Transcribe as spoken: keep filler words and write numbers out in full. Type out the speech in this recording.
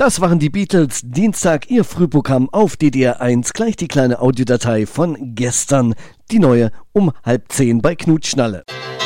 Das waren die Beatles, Dienstag, ihr Frühprogramm auf D D R eins, gleich die kleine Audiodatei von gestern, die neue um halb zehn bei Knut Schnalle.